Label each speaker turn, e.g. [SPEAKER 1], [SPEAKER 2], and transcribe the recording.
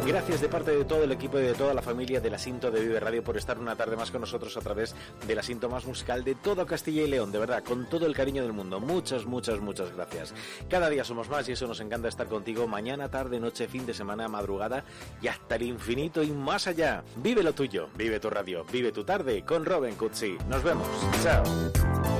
[SPEAKER 1] Gracias de parte de todo el equipo y de toda la familia de la Sinto de Vive Radio por estar una tarde más con nosotros a través de la Sinto más musical de todo Castilla y León, de verdad, con todo el cariño del mundo. Muchas gracias. Cada día somos más y eso nos encanta estar contigo mañana, tarde, noche, fin de semana, madrugada y hasta el infinito y más allá. Vive lo tuyo, vive tu radio, vive tu tarde con Robin Cutsi. Nos vemos. Chao.